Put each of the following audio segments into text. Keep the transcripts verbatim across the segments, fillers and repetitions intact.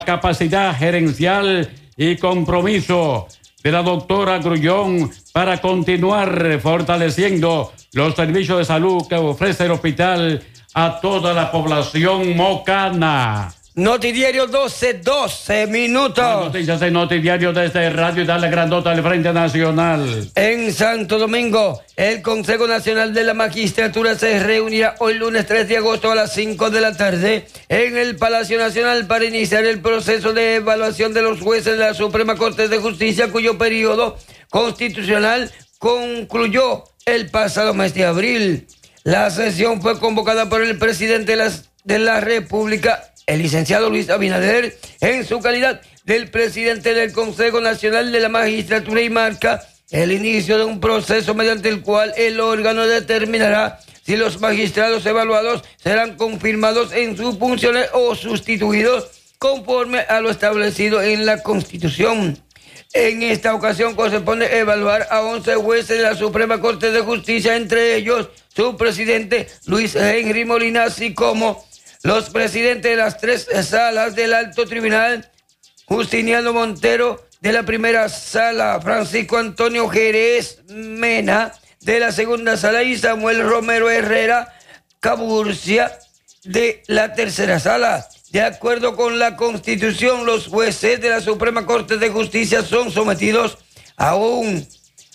capacidad gerencial y compromiso de la doctora Grullón para continuar fortaleciendo los servicios de salud que ofrece el hospital a toda la población mocana. Notidiario doce, doce minutos. Las noticias de Notidiario desde Radio y Dale Grandota del Frente Nacional. En Santo Domingo, el Consejo Nacional de la Magistratura se reunirá hoy lunes tres de agosto a las cinco de la tarde en el Palacio Nacional para iniciar el proceso de evaluación de los jueces de la Suprema Corte de Justicia, cuyo periodo constitucional concluyó el pasado mes de abril. La sesión fue convocada por el presidente de la, de la República, el licenciado Luis Abinader, en su calidad del presidente del Consejo Nacional de la Magistratura, y marca el inicio de un proceso mediante el cual el órgano determinará si los magistrados evaluados serán confirmados en sus funciones o sustituidos conforme a lo establecido en la Constitución. En esta ocasión corresponde evaluar a once jueces de la Suprema Corte de Justicia, entre ellos su presidente Luis Henry Molina, así como los presidentes de las tres salas del Alto Tribunal: Justiniano Montero de la primera sala, Francisco Antonio Jerez Mena de la segunda sala y Samuel Romero Herrera Caburcia de la tercera sala. De acuerdo con la Constitución, los jueces de la Suprema Corte de Justicia son sometidos a un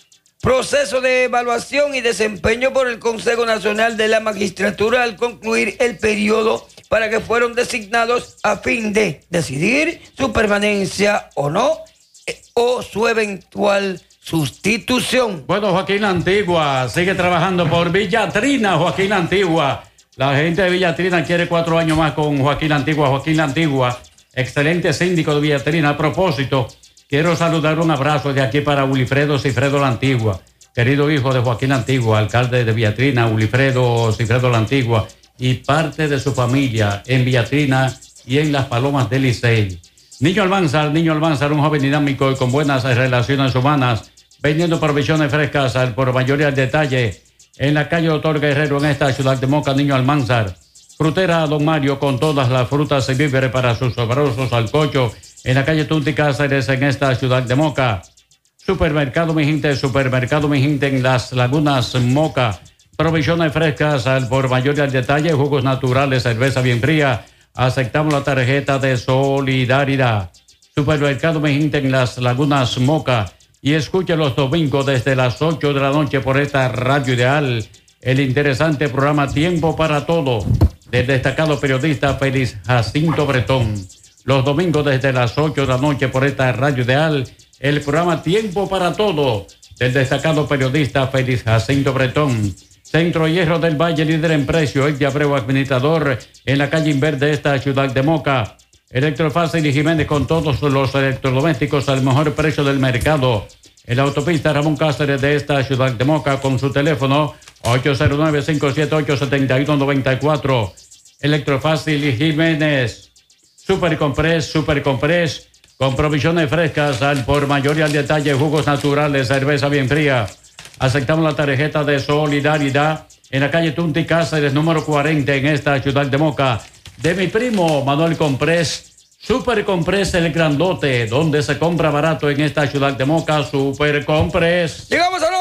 proceso de evaluación y desempeño por el Consejo Nacional de la Magistratura al concluir el periodo para que fueron designados, a fin de decidir su permanencia o no, eh, o su eventual sustitución. Bueno, Joaquín Antigua sigue trabajando por Villatrina. Joaquín Antigua, la gente de Villatrina quiere cuatro años más con Joaquín Antigua. Joaquín Antigua, excelente síndico de Villatrina. A propósito, quiero saludar, un abrazo de aquí para Wilfredo Cifredo La Antigua, querido hijo de Joaquín Antigua, alcalde de Villatrina. Wilfredo Cifredo La Antigua y parte de su familia en Villatrina y en Las Palomas del Licey. Niño Almanzar, Niño Almanzar, un joven dinámico y con buenas relaciones humanas, vendiendo provisiones frescas al por mayoría al detalle en la calle Doctor Guerrero, en esta ciudad de Moca. Niño Almanzar. Frutera Don Mario, con todas las frutas y víveres para sus sabrosos salcochos, en la calle Tunti Cáceres, en esta ciudad de Moca. Supermercado Mi Gente, Supermercado Mi Gente en Las Lagunas, Moca. Provisiones frescas al por mayor y al detalle, jugos naturales, cerveza bien fría. Aceptamos la tarjeta de solidaridad. Supermercado Mi Gente en Las Lagunas, Moca. Y escuche los domingos desde las ocho de la noche por esta Radio Ideal el interesante programa Tiempo para Todo del destacado periodista Félix Jacinto Bretón. Los domingos desde las ocho de la noche por esta Radio Ideal el programa Tiempo para Todo del destacado periodista Félix Jacinto Bretón. Centro Hierro del Valle, líder en precio, el de Abreu, administrador en la calle Inverde de esta ciudad de Moca. Electrofácil y Jiménez, con todos los electrodomésticos al mejor precio del mercado. En la autopista Ramón Cáceres de esta ciudad de Moca, con su teléfono ocho cero nueve, cinco siete ocho, siete uno nueve cuatro. Electrofácil y Jiménez. Super Comprés, Super Comprés, con provisiones frescas al por mayor y al detalle, jugos naturales, cerveza bien fría. Aceptamos la tarjeta de solidaridad en la calle Tunti Cáceres, número cuarenta, en esta ciudad de Moca. De mi primo Manuel Comprés, Super Comprés el grandote, donde se compra barato en esta ciudad de Moca. Super Comprés. Llegamos a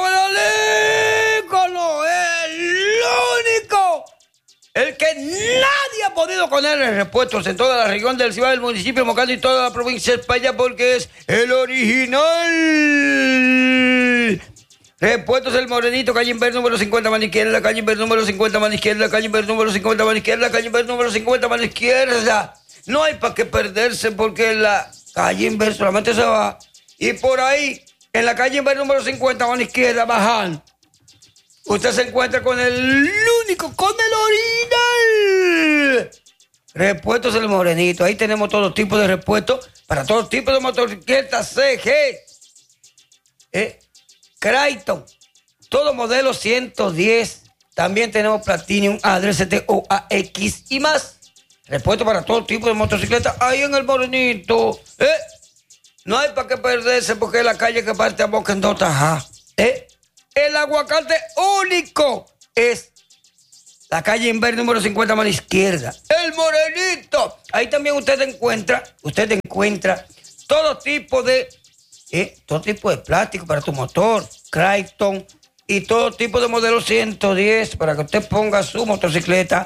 Nuevo ícono, el único, el que nadie ha podido ponerle repuestos en toda la región del Cibao, del municipio de Mocano y toda la provincia de España, porque es el original. Repuestos El Morenito, calle Inver número cincuenta, mano izquierda, calle Inver número cincuenta, mano izquierda, calle Inver número cincuenta, mano izquierda, calle Inver número cincuenta, mano izquierda. No hay para qué perderse, porque la calle Inver solamente se va. Y por ahí, en la calle Inver número cincuenta, mano izquierda, bajan. Usted se encuentra con el único, con el original. Repuestos El Morenito. Ahí tenemos todo tipo de repuestos para todo tipo de motocicletas C G. Eh. Creighton, todo modelo ciento diez. También tenemos Platinum, Adres, T O A X y más. Repuesto para todo tipo de motocicletas ahí en El Morenito. ¿Eh? No hay para qué perderse, porque es la calle que parte a Boca en Dota. ¿Eh? El aguacate único es la calle Inver número cincuenta, mano izquierda. El Morenito. Ahí también usted encuentra, usted encuentra todo tipo de, eh, todo tipo de plástico para tu motor, Creighton y todo tipo de modelo ciento diez para que usted ponga su motocicleta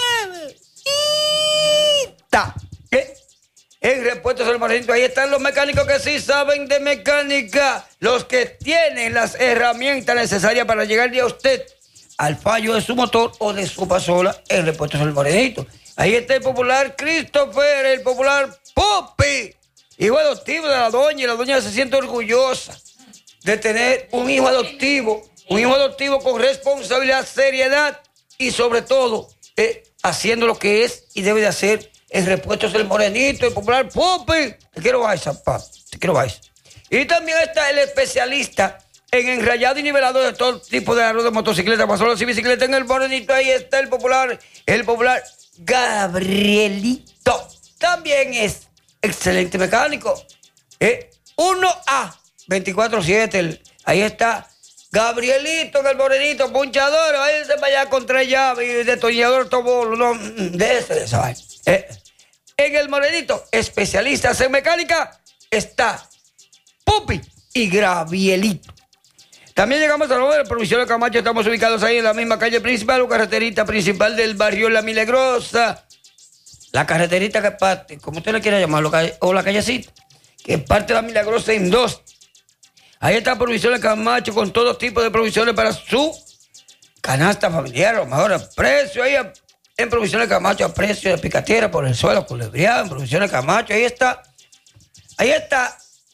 nuevecita. ¿Eh? En Repuestos El Morenito, ahí están los mecánicos que sí saben de mecánica, los que tienen las herramientas necesarias para llegarle a usted al fallo de su motor o de su pasola en Repuestos El Morenito. Ahí está el popular Christopher, el popular Pupi, hijo adoptivo de la doña, y la doña se siente orgullosa de tener un hijo adoptivo, un hijo adoptivo con responsabilidad, seriedad y sobre todo eh, haciendo lo que es y debe de hacer en Repuestos El Morenito, el popular Pupi. Te quiero bailar, papá, te quiero bailar. Y también está el especialista en enrayado y nivelado de todo tipo de arroz de motocicleta, pasolas y bicicleta en El Morenito. Ahí está el popular, el popular Gabrielito. También es excelente mecánico. Eh, uno A veinticuatro siete. Ahí está Gabrielito en El Morenito, punchador. Ahí se vaya con tres llaves y detonador todo. No, de ese, de esa vaina. Eh, en El Morenito, especialistas en mecánica, está Pupi y Gabrielito. También llegamos a la de Provisiones Camacho. Estamos ubicados ahí en la misma calle principal o carreterita principal del barrio La Milagrosa. La carreterita que parte, como usted le quiera llamarlo, o la callecita, que parte de La Milagrosa en dos. Ahí está Provisiones Camacho con todo tipo de provisiones para su canasta familiar, o mejor, a precio ahí en Provisiones Camacho, a precio de picatera por el suelo, culebreado, en Provisiones Camacho. Ahí está, ahí está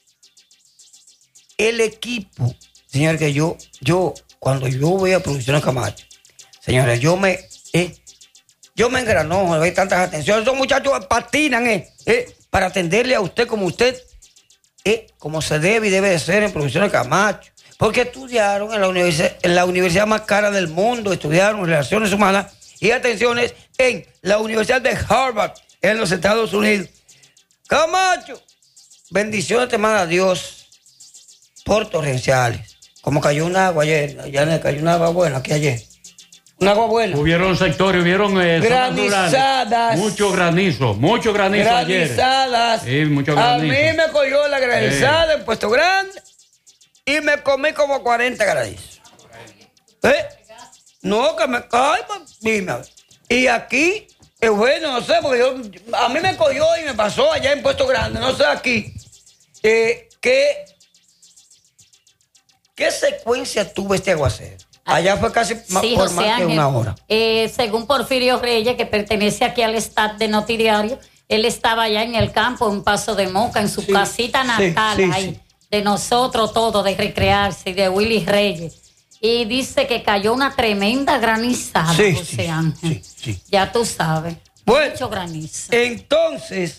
el equipo. Señor, que yo, yo, cuando yo voy a Provisiones Camacho, señores, yo me, eh, yo me engranojo, hay tantas atenciones. Esos muchachos patinan, eh, eh, para atenderle a usted como usted, eh, como se debe y debe de ser en Provisiones Camacho. Porque estudiaron en la, universidad, en la universidad más cara del mundo, estudiaron Relaciones Humanas y atenciones en la Universidad de Harvard, en los Estados Unidos. Camacho, bendiciones te manda Dios por torrenciales. Como cayó un agua ayer, allá cayó un agua buena aquí ayer. Un agua buena. Hubieron sectores, hubieron eh, granizadas. Mucho granizo, mucho granizo granizadas. ayer. Sí, mucho granizo. A mí me cogió la granizada eh. en Puesto Grande y me comí como cuarenta granizos. ¿Eh? No, que me cae, dime. Y aquí, eh, bueno, no sé, porque yo, a mí me cogió y me pasó allá en Puesto Grande, no sé aquí, eh, que... ¿Qué secuencia tuvo este aguacero? Allá fue casi sí, por José más Ángel, de una hora. Eh, según Porfirio Reyes, que pertenece aquí al staff de Notidiario, él estaba allá en el campo, en Paso de Moca, en su sí, casita natal, sí, sí, ahí, sí. de nosotros todos, de recrearse, de Willy Reyes. Y dice que cayó una tremenda granizada, sí, José sí, Ángel. Sí, sí. Ya tú sabes. Bueno, mucho granizo. Entonces,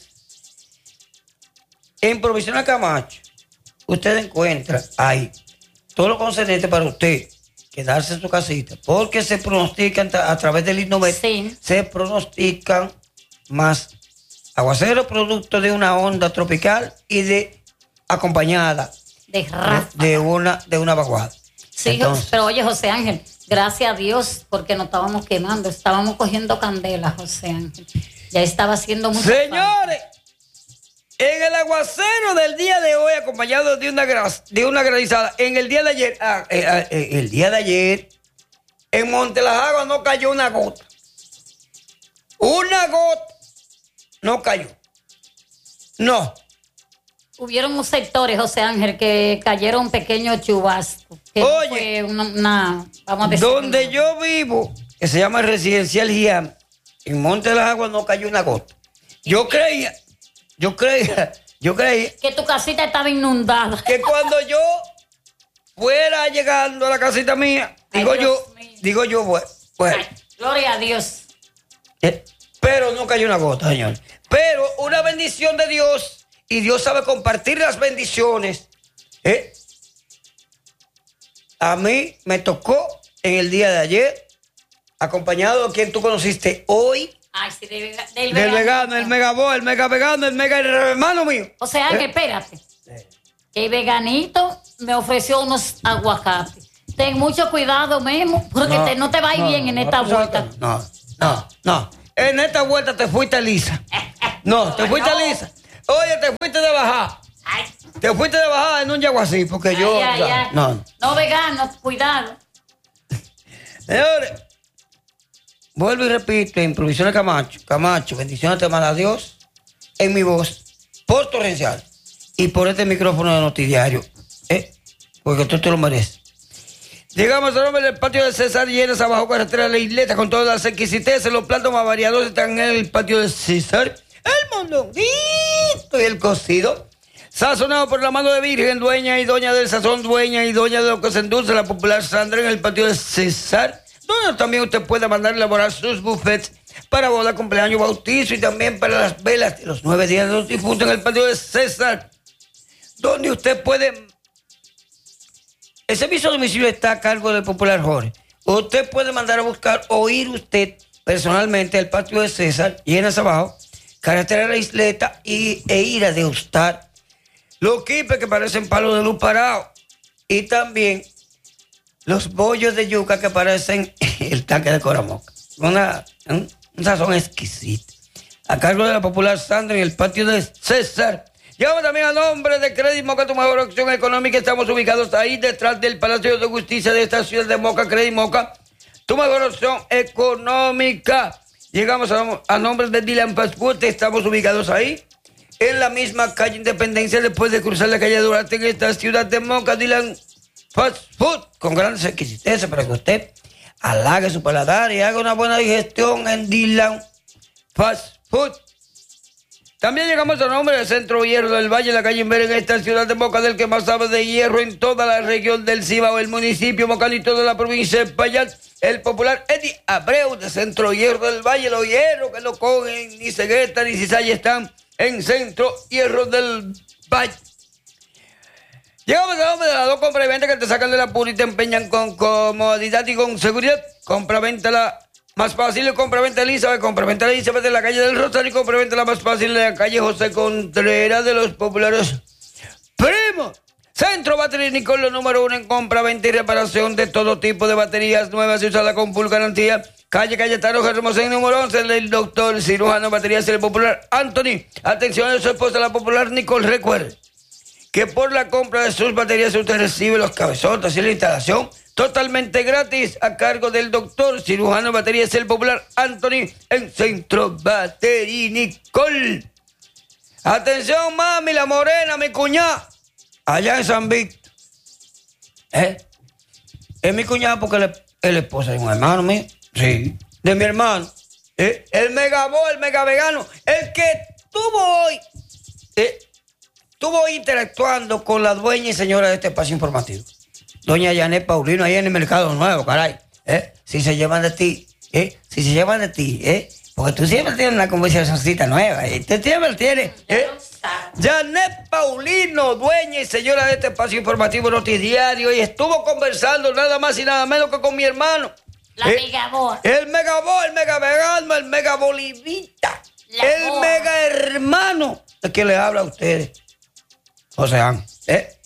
en Provisiones Camacho, usted encuentra ahí todo lo concerniente para usted quedarse en su casita, porque se pronostican a través del INNOVET, sí. se pronostican más aguaceros producto de una onda tropical y de acompañada de, de, de una de una vaguada. Sí, Entonces, pero oye, José Ángel, gracias a Dios, porque no estábamos quemando, estábamos cogiendo candela, José Ángel. Ya estaba haciendo mucho. Señores, falta. En el aguacero del día de hoy, acompañado de una, de una granizada, en el día de ayer, ah, eh, eh, el día de ayer, en Monte Las Aguas no cayó una gota. Una gota no cayó. No. Hubieron unos sectores, José Ángel, que cayeron pequeños chubascos. Que Oye, fue una, una, vamos a decir, donde una... yo vivo, que se llama Residencial Giam, en Monte Las Aguas no cayó una gota. Yo creía... Yo creía, yo creía... Que tu casita estaba inundada. Que cuando yo fuera llegando a la casita mía, digo Ay, yo, mío. digo yo, bueno... bueno Ay, gloria a Dios. Eh, pero no cayó una gota, señor. Pero una bendición de Dios, y Dios sabe compartir las bendiciones. ¿eh? A mí me tocó en el día de ayer, acompañado de quien tú conociste hoy, Ay, sí, de, del, del vegano, el megabo, el mega vegano, el mega hermano mío. O sea, ¿Eh? que espérate. Que el veganito me ofreció unos aguacates. Ten mucho cuidado, Memo, porque no te, no te va a ir no, bien en esta no, vuelta. No, no, no. En esta vuelta te fuiste lisa. No, te fuiste no. lisa. Oye, te fuiste de bajada. Ay. Te fuiste de bajada en un yaguasí, porque ay, yo... Ay, ay. No, no vegano, cuidado. Señores, vuelvo y repito, improvisaciones Camacho. Camacho, bendiciones te manda Dios en mi voz, por torrencial y por este micrófono de Notidiario. ¿Eh? Porque tú te lo mereces. Llegamos al nombre del patio de César, llenas abajo carretera de la isleta con todas las exquisiteces. Los platos más variados están en el patio de César. El mondonguito y el cocido, sazonado por la mano de Virgen, dueña y doña del sazón, dueña y doña de lo que se endulce, la popular Sandra, en el patio de César, donde también usted puede mandar a elaborar sus buffets para boda, cumpleaños, bautizo y también para las velas de los nueve días de los difuntos en el patio de César, donde usted puede... El servicio de domicilio está a cargo del popular Jorge. Usted puede mandar a buscar o ir usted personalmente al patio de César, llenas abajo, carretera de la isleta, y, e ir a degustar los quipes que parecen palos de luz parados y también los bollos de yuca que parecen el tanque de Coramoca. Una, un, un sazón exquisito. A cargo de la popular Sandra en el patio de César. Llama también a nombre de Credit Moca, tu mejor opción económica. Estamos ubicados ahí detrás del Palacio de Justicia de esta ciudad de Moca. Credit Moca, tu mejor opción económica. Llegamos a, a nombre de Dylan Fast Food. Estamos ubicados ahí en la misma calle Independencia, después de cruzar la calle Duarte en esta ciudad de Moca. Dylan Fast Food, con grandes exquisiteces para que usted halague su paladar y haga una buena digestión en Dylan Fast Food. También llegamos a nombre del Centro Hierro del Valle, en la calle Inver, en esta ciudad de Moca, del que más sabe de hierro en toda la región del Cibao, el municipio Moca y toda la provincia de Payas, el popular Eddie Abreu de Centro Hierro del Valle. Los hierros que no cogen ni cegueta ni cizalla están en Centro Hierro del Valle. Llegamos a nombre de las dos compras y venta que te sacan de la pura y te empeñan con comodidad y con seguridad. Compra-venta la más fácil, compra-venta Elizabeth, compra-venta Elizabeth de la calle del Rosario y compra-venta la más fácil de la calle José Contreras de los populares Primos. Centro Batería Nicolo, número uno en compra-venta y reparación de todo tipo de baterías nuevas y usadas con full garantía. Calle Cayetano Hermosén, número once, el doctor cirujano baterías el popular Anthony. Atención a su esposa, la popular Nicole. Recuerde que por la compra de sus baterías usted recibe los cabezotes y la instalación totalmente gratis a cargo del doctor cirujano baterías el popular Anthony en Centro Batería Nicole. Atención, mami, la morena, mi cuñada, allá en San Víctor. ¿Eh? Es mi cuñada porque él es la esposa de un hermano mío. Sí, de mi hermano. ¿Eh? El megabó, el mega vegano, el que estuvo hoy, eh, estuvo hoy interactuando con la dueña y señora de este espacio informativo. Doña Janet Paulino, ahí en el Mercado Nuevo, caray. ¿Eh? Si se llevan de ti, ¿eh? Si se llevan de ti, ¿eh? Porque tú siempre tienes una conversacióncita nueva, ¿eh? Tú siempre tienes, ¿eh? Janet Paulino, dueña y señora de este espacio informativo Notidiario, y estuvo conversando nada más y nada menos que con mi hermano. La ¿eh? Megabó. El megabó, el mega vegano, el mega bolivita. La el boa. Mega hermano. ¿De qué le habla a ustedes? O sea, ¿eh?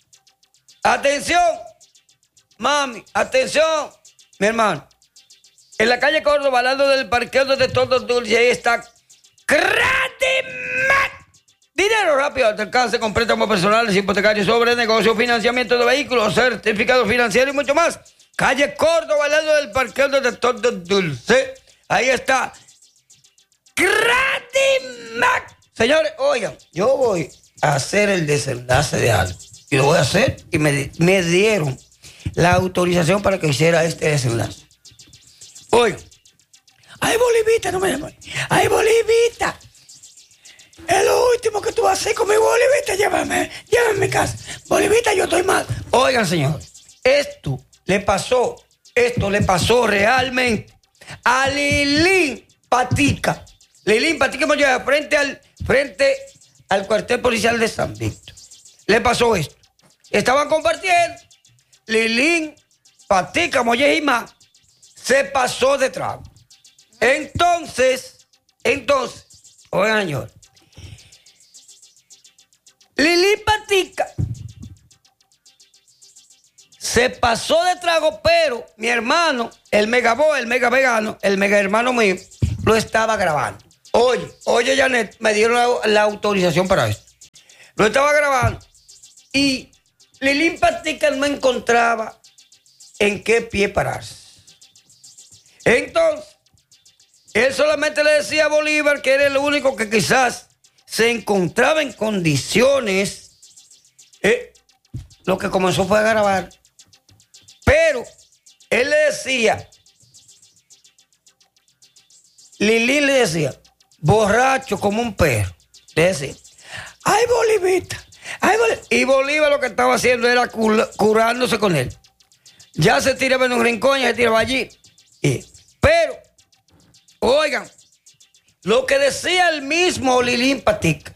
Atención. Mami, atención, mi hermano. En la calle Córdoba, al lado del parqueo de Todos Dulces, ahí está Credit Mac. Dinero rápido al alcance con préstamos personales, hipotecarios, sobre negocio, financiamiento de vehículos, certificados financieros y mucho más. Calle Córdoba, al lado del parqueo de Todos Dulces. Ahí está Credit Mac. Señores, oigan, yo voy a hacer el desenlace de algo. Y lo voy a hacer y me, me dieron la autorización para que hiciera este desenlace. Oye, ay, Bolivita, no me llames. Ay, Bolivita. Es lo último que tú vas a hacer con mi Bolivita. Llévame, llévame a mi casa. Bolivita, yo estoy mal. Oigan, señores, esto le pasó, esto le pasó realmente a Lilín Patica. Lilín Patica, hemos llegado frente al, frente al cuartel policial de San Víctor. Le pasó esto. Estaban compartiendo. Lilín Patica, Molle y más, se pasó de trago. Entonces, entonces, oigan, señor, Lilín Patica se se pasó de trago, pero mi hermano, el megabo, el mega vegano, el mega hermano mío, lo estaba grabando. Oye, oye, Janet, me dieron la, la autorización para esto. Lo estaba grabando y Lilín Patica no encontraba en qué pie pararse. Entonces, él solamente le decía a Bolívar que era el único que quizás se encontraba en condiciones. Eh, lo que comenzó fue a grabar. Pero él le decía, Lilín le decía, borracho como un perro. Le decía, ay, Bolivita, ay, Bolívar. Y Bolívar lo que estaba haciendo era cur- curándose con él. Ya se tiraba en un rincón, ya se tiraba allí. Y, pero, oigan, lo que decía el mismo Lilín Patica,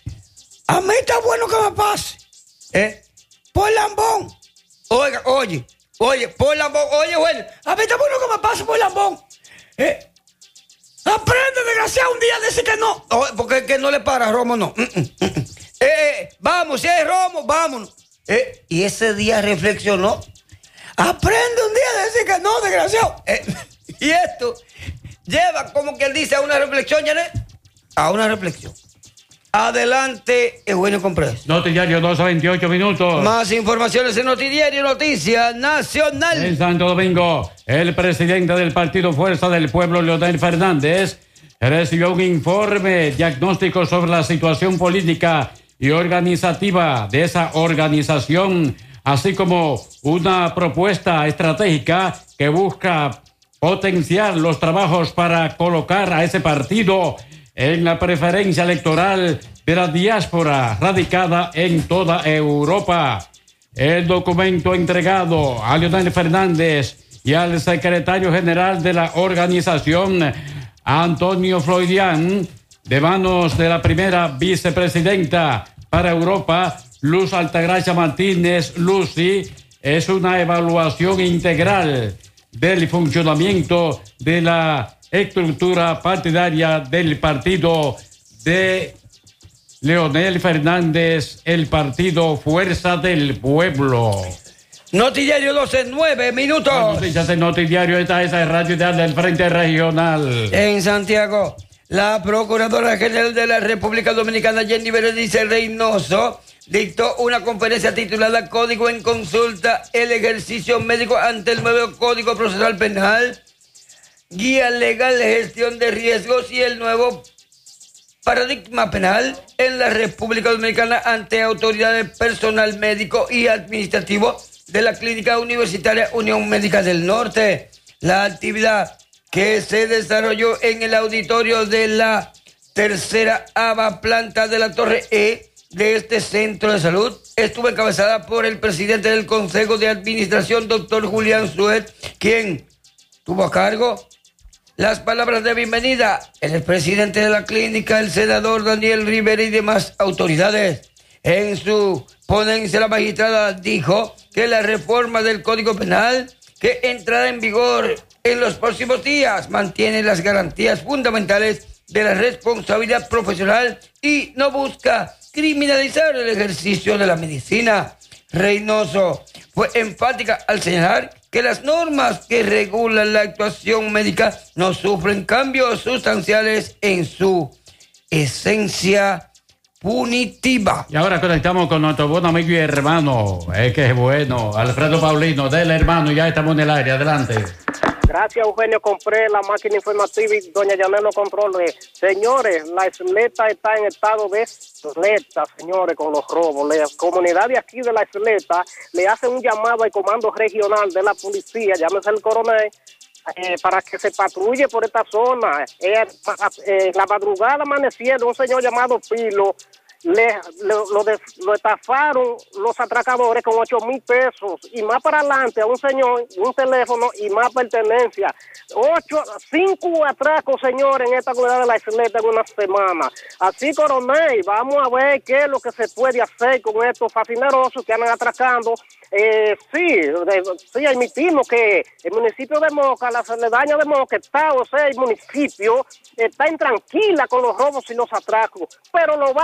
a mí está bueno que me pase, ¿eh? Por lambón. Oiga, oye, oye, por lambón, oye, bueno, a mí está bueno que me pase por lambón, ¿eh? Aprende, desgraciado, un día a decir que no. Oh, porque es que no le para, Romo, no. Mm, mm, mm. Eh, eh, vamos, si es Romo, vámonos. Eh, y ese día reflexionó. Aprende un día a decir que no, desgraciado. Eh, y esto lleva, como quien dice, a una reflexión, Janet. A una reflexión. Adelante, Eugenio Comprés. Notidiario doce a veintiocho minutos. Más informaciones en Notidiario Noticias Nacional. En Santo Domingo, el presidente del Partido Fuerza del Pueblo, Leonel Fernández, recibió un informe diagnóstico sobre la situación política y organizativa de esa organización, así como una propuesta estratégica que busca potenciar los trabajos para colocar a ese partido en la preferencia electoral de la diáspora radicada en toda Europa. El documento entregado a Leonel Fernández y al secretario general de la organización, Antonio Floidián, de manos de la primera vicepresidenta para Europa, Luz Altagracia Martínez Lucy, es una evaluación integral del funcionamiento de la estructura partidaria del partido de Leonel Fernández, el partido Fuerza del Pueblo. Notidiario doce, nueve minutos. Las noticias de Notidiario, esta es la radio ideal del Frente Regional. En Santiago, la Procuradora General de la República Dominicana, Jenny Berenice Reynoso, dictó una conferencia titulada Código en Consulta, el ejercicio médico ante el nuevo Código Procesal Penal, guía legal de gestión de riesgos y el nuevo paradigma penal en la República Dominicana ante autoridades personal médico y administrativo de la Clínica Universitaria Unión Médica del Norte. La actividad que se desarrolló en el auditorio de la tercera ava planta de la Torre E de este centro de salud estuvo encabezada por el presidente del Consejo de Administración, doctor Julián Suet, quien tuvo a cargo las palabras de bienvenida el presidente de la clínica, el senador Daniel Rivera y demás autoridades. En su ponencia, la magistrada dijo que la reforma del Código Penal, que entrará en vigor en los próximos días, mantiene las garantías fundamentales de la responsabilidad profesional y no busca criminalizar el ejercicio de la medicina. Reynoso fue enfática al señalar que las normas que regulan la actuación médica no sufren cambios sustanciales en su esencia punitiva. Y ahora conectamos con nuestro buen amigo y hermano, es que es bueno, Alfredo Paulino, del hermano, ya estamos en el aire, adelante. Gracias, Eugenio. Compré la máquina informativa y doña Yanel lo controle. Señores, la isleta está en estado de isleta, señores, con los robos. La comunidad de aquí de la isleta le hace un llamado al comando regional de la policía, llámese el coronel, eh, para que se patrulle por esta zona. Eh, eh, la madrugada amaneciendo, un señor llamado Pilo, Le, le, lo, de, lo estafaron los atracadores con ocho mil pesos y más para adelante a un señor, un teléfono y más pertenencia. Ocho, cinco atracos, señores, en esta comunidad de la isleta en una semana. Así, coronel, vamos a ver qué es lo que se puede hacer con estos fascinerosos que andan atracando. Eh, sí, de, sí, admitimos que el municipio de Moca, la aledaña de Moca, está, o sea, el municipio está intranquila con los robos y los atracos, pero los barrios locales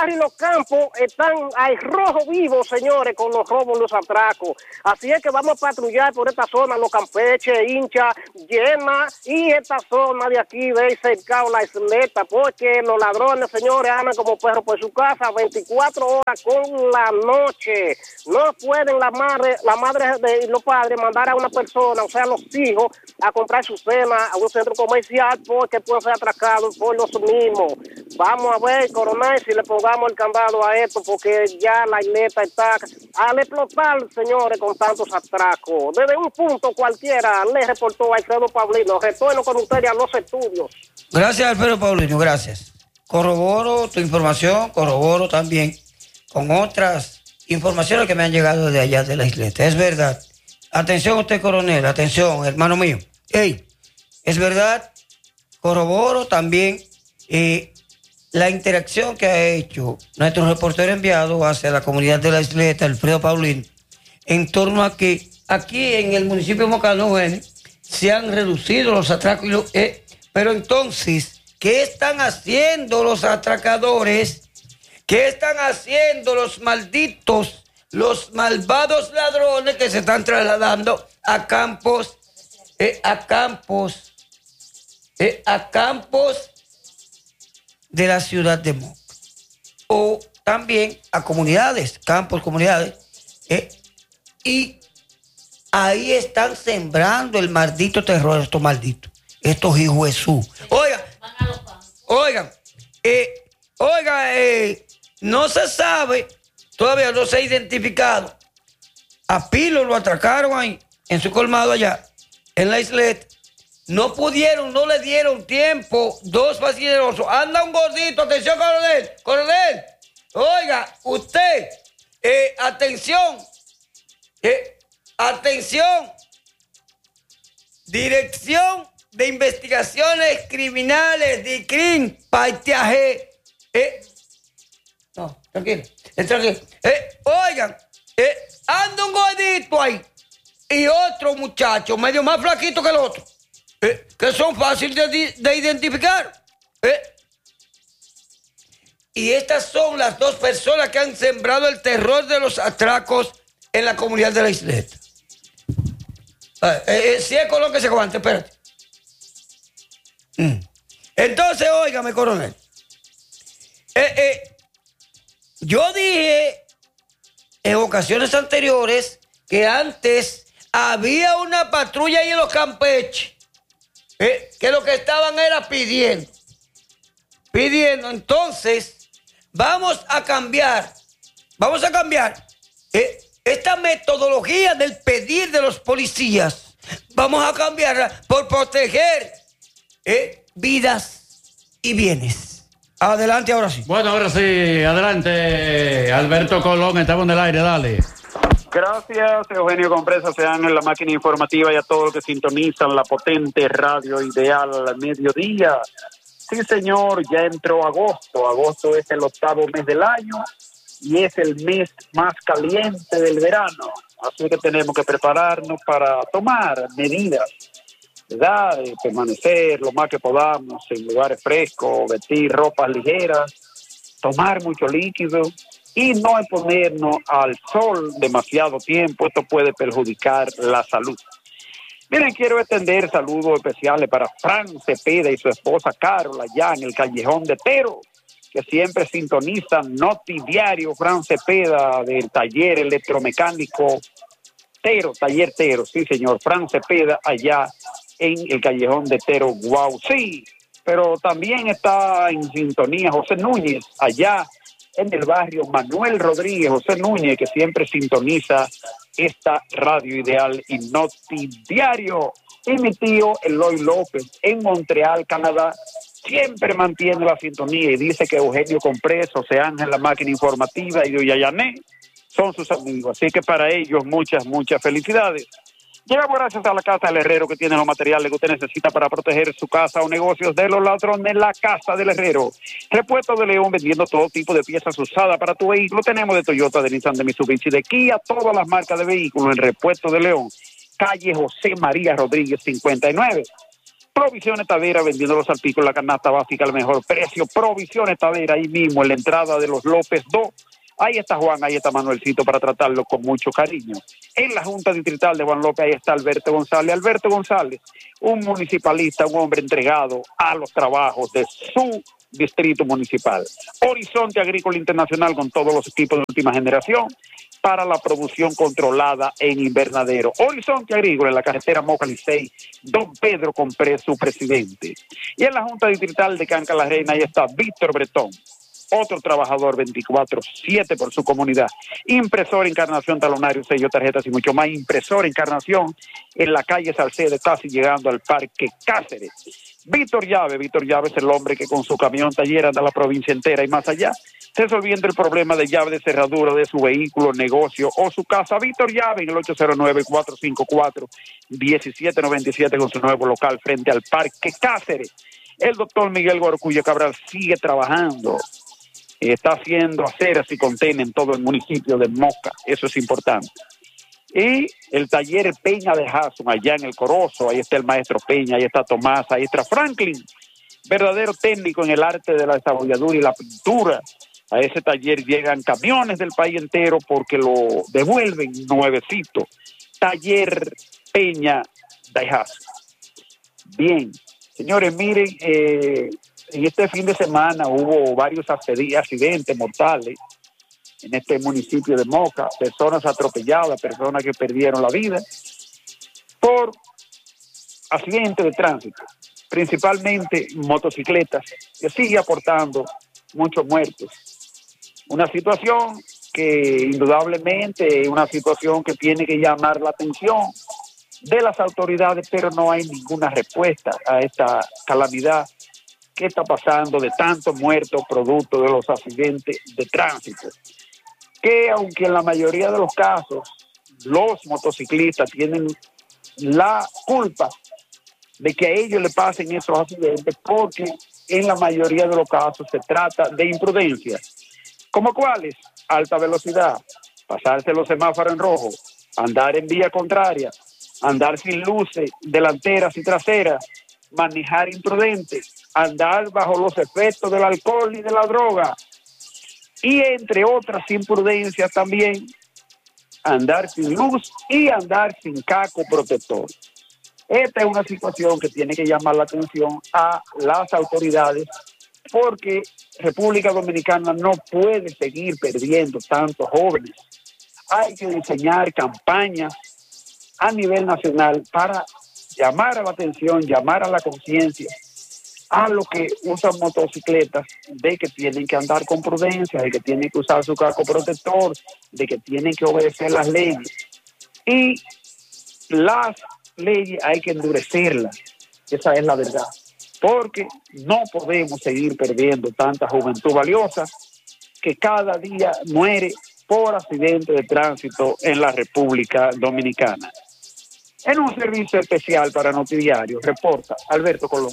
campos están al rojo vivo, señores, con los robos, los atracos. Así es que vamos a patrullar por esta zona, los Campeches, Hincha, Llena, y esta zona de aquí, de cercado la isleta, porque los ladrones, señores, andan como perros por su casa veinticuatro horas con la noche. No pueden la madre, la madre de los padres mandar a una persona, o sea, los hijos, a comprar su cena a un centro comercial porque pueden ser atracados por los mismos. Vamos a ver, coronel, si le pongamos el candado a esto, porque ya la isleta está al explotar, señores, con tantos atracos. Desde un punto cualquiera, le reportó Alfredo Paulino. Retorno con ustedes a los estudios. Gracias, Alfredo Paulino, gracias. Corroboro tu información, corroboro también con otras informaciones que me han llegado de allá de la isleta. Es verdad. Atención usted, coronel, atención, hermano mío. Hey, es verdad, corroboro también eh, la interacción que ha hecho nuestro reportero enviado hacia la comunidad de la isleta, Alfredo Paulino, en torno a que aquí en el municipio de Mocano se han reducido los atracos, y lo, eh, pero entonces, ¿qué están haciendo los atracadores? ¿Qué están haciendo los malditos, los malvados ladrones que se están trasladando a campos, eh, a campos, eh, a campos de la ciudad de Moca? O también a comunidades, campos, comunidades, eh, y ahí están sembrando el maldito terror, estos malditos, estos hijos de Jesús. Oigan, oigan, eh, oigan, eh, no se sabe, todavía no se ha identificado. A Pilo lo atracaron ahí, en su colmado allá, en la isleta. No pudieron, no le dieron tiempo, dos fascinerosos. Anda un gordito, atención, coronel, coronel. Oiga, usted, eh, atención, eh, atención. Dirección de Investigaciones Criminales de C R I M, Paitiaje. Eh, no, tranquilo, eh, tranquilo. Eh, oigan, eh, anda un gordito ahí y otro muchacho, medio más flaquito que el otro. Eh, que son fáciles de, de identificar. Eh. Y estas son las dos personas que han sembrado el terror de los atracos en la comunidad de la isleta. Eh, eh, si es con lo que se aguante, espérate. Mm. Entonces, óigame, coronel. Eh, eh, yo dije en ocasiones anteriores que antes había una patrulla ahí en los Campeches. Eh, que lo que estaban era pidiendo, pidiendo. Entonces, vamos a cambiar, vamos a cambiar eh, esta metodología del pedir de los policías, vamos a cambiarla por proteger eh, vidas y bienes. Adelante, ahora sí. Bueno, ahora sí, adelante, Alberto Colón, estamos en el aire, dale. Gracias, Eugenio Compresa, sean en la máquina informativa y a todos los que sintonizan la potente radio ideal al mediodía. Sí, señor, ya entró agosto. Agosto es el octavo mes del año y es el mes más caliente del verano. Así que tenemos que prepararnos para tomar medidas, ¿verdad? De permanecer lo más que podamos en lugares frescos, vestir ropas ligeras, tomar mucho líquido y no exponernos al sol demasiado tiempo. Esto puede perjudicar la salud. Miren, quiero extender saludos especiales para Fran Cepeda y su esposa Carol allá en el Callejón de Tero, que siempre sintonizan Noti Diario. Fran Cepeda del taller electromecánico Tero, taller Tero, sí señor, Fran Cepeda allá en el Callejón de Tero. Wow, sí, pero también está en sintonía José Núñez allá en el barrio Manuel Rodríguez. José Núñez, que siempre sintoniza esta radio ideal y Noti Diario. Y mi tío Eloy López en Montreal, Canadá, siempre mantiene la sintonía y dice que Eugenio Compreso, José Ángel, la máquina informativa y Yoyayané son sus amigos. Así que para ellos muchas, muchas felicidades. Llegamos gracias a la Casa del Herrero, que tiene los materiales que usted necesita para proteger su casa o negocios de los ladrones. La Casa del Herrero. Repuesto de León, vendiendo todo tipo de piezas usadas para tu vehículo. Tenemos de Toyota, de Nissan, de Mitsubishi, de Kia, todas las marcas de vehículos en Repuesto de León. Calle José María Rodríguez, cincuenta y nueve. Provisiones Tavera, vendiendo los artículos, la canasta básica al mejor precio. Provisiones Tavera, ahí mismo en la entrada de los López dos. Ahí está Juan, ahí está Manuelcito para tratarlo con mucho cariño. En la Junta Distrital de Juan López, ahí está Alberto González. Alberto González, un municipalista, un hombre entregado a los trabajos de su distrito municipal. Horizonte Agrícola Internacional, con todos los equipos de última generación para la producción controlada en invernadero. Horizonte Agrícola, en la carretera Moca Licey, Don Pedro Compré, su presidente. Y en la Junta Distrital de Canca la Reina, ahí está Víctor Bretón, otro trabajador veinticuatro siete por su comunidad. Impresor, encarnación, talonario, sello, tarjetas y mucho más. Impresor, encarnación, en la calle Salcedo, casi llegando al Parque Cáceres. Víctor Llave, Víctor Llave es el hombre que con su camión taller anda la provincia entera y más allá, resolviendo el problema de llave de cerradura de su vehículo, negocio o su casa. Víctor Llave en el ocho cero nueve, cuatro cinco cuatro, uno siete nueve siete con su nuevo local frente al Parque Cáceres. El doctor Miguel Gorcuyo Cabral sigue trabajando, está haciendo aceras y contén en todo el municipio de Moca, eso es importante. Y el taller Peña de Jason, allá en el Corozo, ahí está el maestro Peña, ahí está Tomás, ahí está Franklin, verdadero técnico en el arte de la desarrolladura y la pintura. A ese taller llegan camiones del país entero porque lo devuelven nuevecito. Taller Peña de Jason. Bien, señores, miren, eh, en este fin de semana hubo varios accidentes mortales en este municipio de Moca, personas atropelladas, personas que perdieron la vida por accidentes de tránsito, principalmente motocicletas, que sigue aportando muchos muertos. Una situación que indudablemente es una situación que tiene que llamar la atención de las autoridades, pero no hay ninguna respuesta a esta calamidad que está pasando de tantos muertos producto de los accidentes de tránsito. Que aunque en la mayoría de los casos los motociclistas tienen la culpa de que a ellos le pasen esos accidentes, porque en la mayoría de los casos se trata de imprudencia. ¿Como cuáles? Alta velocidad, pasarse los semáforos en rojo, andar en vía contraria, andar sin luces delanteras y traseras, manejar imprudente, andar bajo los efectos del alcohol y de la droga, y entre otras imprudencias también, andar sin luz y andar sin casco protector. Esta es una situación que tiene que llamar la atención a las autoridades, porque República Dominicana no puede seguir perdiendo tantos jóvenes. Hay que diseñar campañas a nivel nacional para llamar a la atención, llamar a la conciencia a los que usan motocicletas, de que tienen que andar con prudencia, de que tienen que usar su casco protector, de que tienen que obedecer las leyes. Y las leyes hay que endurecerlas, esa es la verdad, porque no podemos seguir perdiendo tanta juventud valiosa que cada día muere por accidente de tránsito en la República Dominicana. En un servicio especial para Notidiario, reporta Alberto Colón.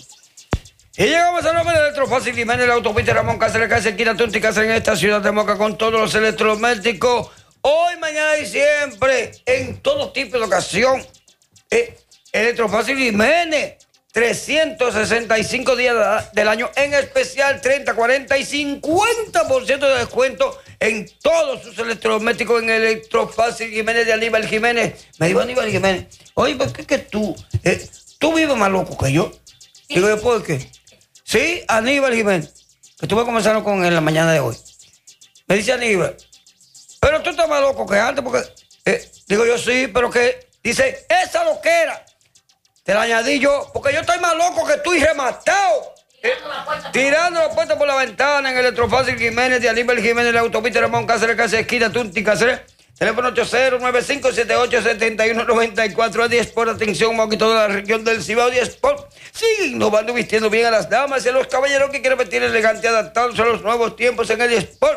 Y llegamos al nombre de Electrofácil Jiménez, la autopista Ramón Cáceres, Cáceres, esquina Tunti, Cáceres, en esta ciudad de Moca, con todos los electrodomésticos. Hoy, mañana y siempre, en todo tipo de ocasión. Eh, Electrofácil Jiménez, trescientos sesenta y cinco días del año, en especial treinta, cuarenta y cincuenta por ciento de descuento en todos sus electrodomésticos en Electrofácil Jiménez de Aníbal Jiménez. Me dijo Aníbal Jiménez, oye, ¿por qué que tú, eh, tú vives más loco que yo? Digo yo, ¿por qué? Sí, Aníbal Jiménez, que estuve conversando con él en la mañana de hoy. Me dice Aníbal, pero tú estás más loco que antes, porque... Eh, digo yo, sí, pero que... Dice, esa loquera, te la añadí yo, porque yo estoy más loco que tú y rematado. Tirando, eh, la, puerta tirando la puerta por la ventana en Electrofácil Jiménez de Aníbal Jiménez, la autopista Ramón Cáceres, Cáceres, esquina Tunti, Cáceres. Teléfono ocho cero nueve cinco siete ocho siete uno nueve cuatro, diez por atención, Moca y toda la región del Cibao, diez por sigue innovando, vistiendo bien a las damas y a los caballeros que quieren vestir elegante, adaptándose a los nuevos tiempos en el Sport.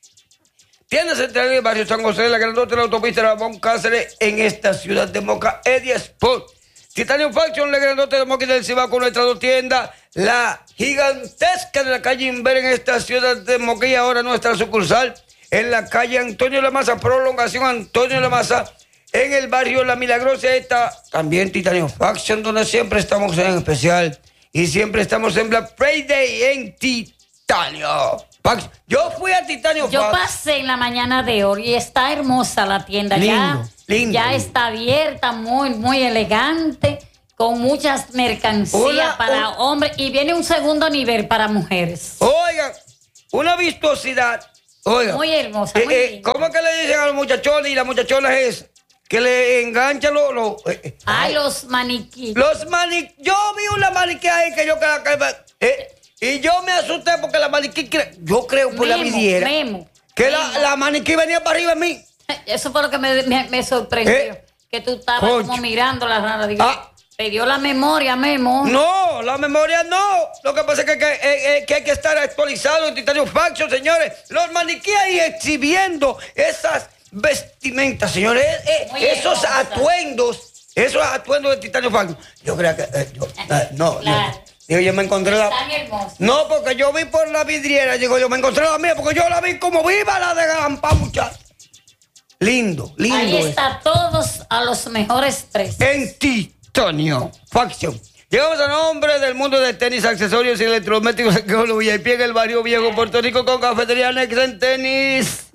Tienda central en el barrio San José, la grandota de la autopista Ramón Cáceres, en esta ciudad de Moca, Eddie Sport. Titanium Faction, la grandota de Moca y del Cibao, con nuestras dos tiendas, la gigantesca de la calle Inver en esta ciudad de Moca, y ahora nuestra sucursal en la calle Antonio Lamaza, prolongación Antonio Lamaza, En el barrio La Milagrosa está también Titanio Faction, donde siempre estamos en especial. Y siempre estamos en Black Friday en Titanio Faction. Yo fui a Titanio Yo Faction. pasé en la mañana de hoy y está hermosa la tienda. Lindo, ya lindo, ya lindo. está abierta, muy, muy elegante, con muchas mercancías Hola, para hola. hombres. Y viene un segundo nivel para mujeres. Oigan, una vistosidad. Oigan. Muy hermosa, Eh, muy eh, linda. ¿Cómo que le dicen a los muchachones y las muchachonas es? Que le enganchan los... Lo, eh, eh, Ay, los maniquí. los maniquí. Yo vi una maniquí ahí que yo... Que, que, eh, y yo me asusté porque la maniquí... cre- Yo creo por la Memo, vidriera. Memo, Que la, Memo. la maniquí venía para arriba de mí. Eso fue lo que me, me- me sorprendió. Eh, que tú estabas concho. como mirando la rara. Digo, Ah. te dio la memoria, Memo. No, la memoria no. Lo que pasa es que, que, eh, eh, que hay que estar actualizado en Titanio Faction, señores. Los maniquí ahí exhibiendo esas vestimentas, señores. Eh, eh, Muy esos hermosa. atuendos. Esos atuendos de Titanio Faction. Yo creo que... eh, yo- eh, no, Claro. no. Digo, yo me encontré la... Tan hermosa. No, porque yo vi por la vidriera. Digo, yo me encontré la mía porque yo la vi como viva la de Galampá, muchachos. Lindo, lindo. Ahí es. está todos a los mejores precios. En Titanio Faction. Llegamos a nombre del mundo de tenis, accesorios y electrodomésticos en Colo V I P en el barrio Viejo, Puerto Rico, con cafetería Next en tenis.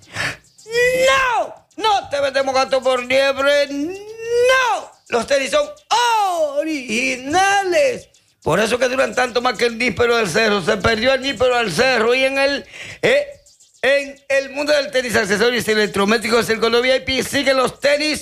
¡No! No te metemos gato por liebre. ¡No! Los tenis son originales. Por eso que duran tanto más que el níspero del cerro. Se perdió el níspero del cerro. Y en el... Eh, en el mundo del tenis, accesorios y electrodomésticos del Colo V I P siguen los tenis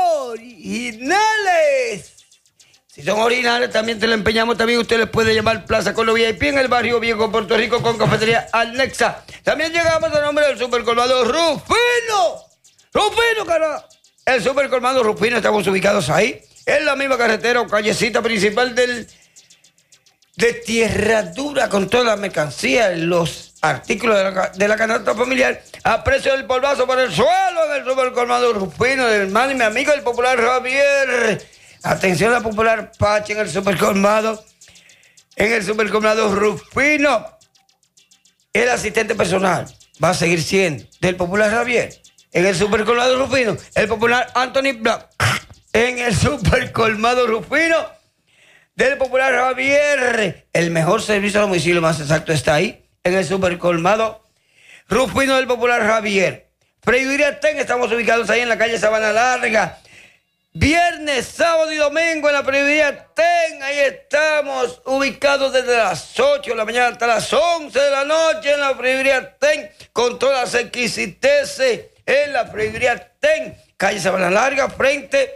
originales. Si son originales, también te lo empeñamos. También usted les puede llamar Plaza Colo V I P en el barrio Viejo, Puerto Rico, con cafetería Anexa. También llegamos a nombre del supercolmado Rufino. Rufino, cara. El supercolmado Rufino, estamos ubicados ahí, en la misma carretera o callecita principal del... de Tierra Dura, con toda la mercancía, los artículos de la, de la canasta familiar a precio del polvazo por el suelo en el supercolmado Rufino, del hermano y mi amigo el popular Javier. Atención a la popular Pachi en el supercolmado, en el supercolmado Rufino. El asistente personal va a seguir siendo del popular Javier. En el supercolmado Rufino, el popular Anthony Black. En el supercolmado Rufino, del popular Javier. El mejor servicio a domicilio más exacto está ahí, en el supercolmado Rufino del popular Javier. Freiduría Ten, estamos ubicados ahí en la calle Sabana Larga. Viernes, sábado y domingo en la Freiduría Ten. Ahí estamos ubicados desde las ocho de la mañana hasta las once de la noche en la Freiduría Ten, con todas las exquisiteces en la Freiduría Ten. Calle Sabana Larga, frente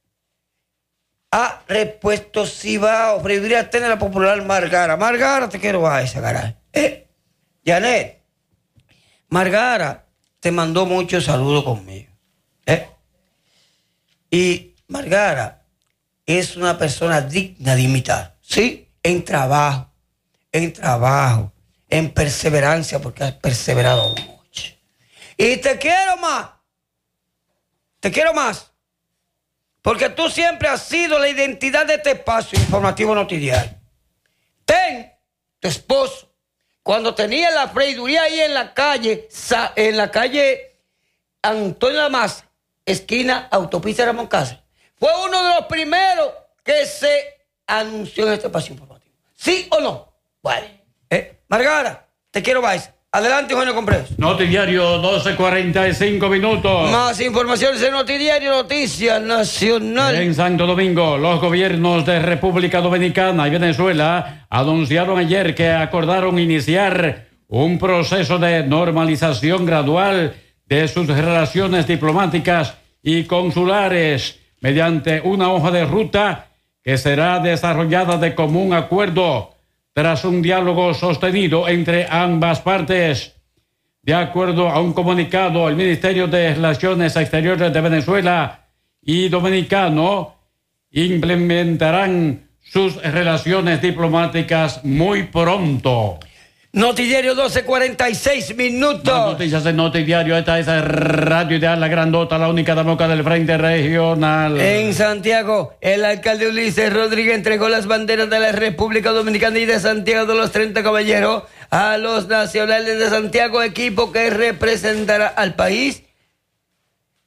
a Repuestos Cibao. Freiduría Ten, la popular Margara. Margara, te quiero a esa cara. Eh, Janet, Margara te mandó muchos saludos conmigo. Eh. Y Margara es una persona digna de imitar. Sí, en trabajo, en trabajo, en perseverancia, porque has perseverado mucho. Y te quiero más. Te quiero más. Porque tú siempre has sido la identidad de este espacio informativo notidiario. Ten, tu esposo, cuando tenía la freiduría ahí en la calle, en la calle Antonio Lamas, esquina Autopista Ramón Cáceres, fue uno de los primeros que se anunció en este espacio informativo. ¿Sí o no? Bueno, eh, Margara, te quiero más. Adelante, Eugenio Compreso. Notidiario, doce cuarenta y cinco minutos. Más informaciones en Notidiario, Noticias Nacional. En Santo Domingo, los gobiernos de República Dominicana y Venezuela anunciaron ayer que acordaron iniciar un proceso de normalización gradual de sus relaciones diplomáticas y consulares mediante una hoja de ruta que será desarrollada de común acuerdo tras un diálogo sostenido entre ambas partes. De acuerdo a un comunicado, el Ministerio de Relaciones Exteriores de Venezuela y Dominicano implementarán sus relaciones diplomáticas muy pronto. Notidiario doce cuarenta y seis minutos. Las noticias en Notidiario. Esta es Radio Ideal, la grandota, la única demócrata del Frente Regional. En Santiago, el alcalde Ulises Rodríguez entregó las banderas de la República Dominicana y de Santiago de los treinta Caballeros a los nacionales de Santiago, equipo que representará al país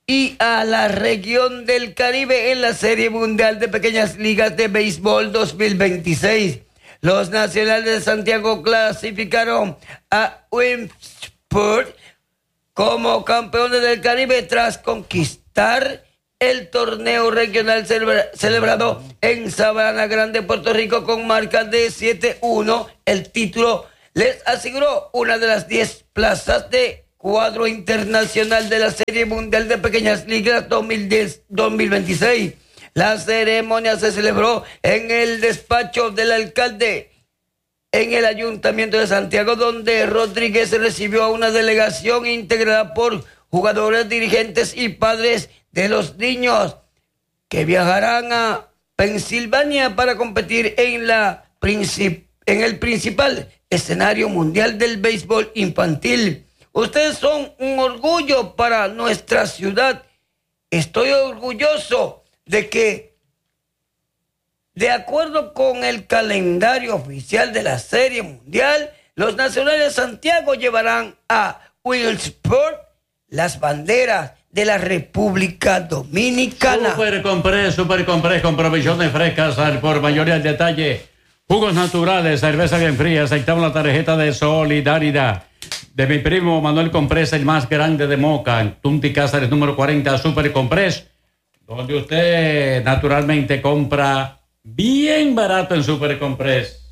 y a la región del Caribe en la Serie Mundial de Pequeñas Ligas de Béisbol dos mil veintiséis. Los Nacionales de Santiago clasificaron a Williamsport como campeones del Caribe tras conquistar el torneo regional celebra- celebrado en Sabana Grande, Puerto Rico, con marca de siete uno. El título les aseguró una de las diez plazas de cuadro internacional de la Serie Mundial de Pequeñas Ligas dos mil diez dos mil veintiséis. La ceremonia se celebró en el despacho del alcalde en el Ayuntamiento de Santiago, donde Rodríguez recibió a una delegación integrada por jugadores, dirigentes y padres de los niños que viajarán a Pensilvania para competir en, la princip- en el principal escenario mundial del béisbol infantil. Ustedes son un orgullo para nuestra ciudad. Estoy orgulloso de que, de acuerdo con el calendario oficial de la Serie Mundial, los Nacionales de Santiago llevarán a Williamsport las banderas de la República Dominicana. Super Comprés, Super Comprés con provisiones frescas al por mayor y al detalle. Jugos naturales, cerveza bien fría. Aceptamos la tarjeta de solidaridad de mi primo Manuel Comprés, el más grande de Moca, en Tunti Cáceres número cuarenta, Super Comprés, donde usted naturalmente compra bien barato en Super Comprés.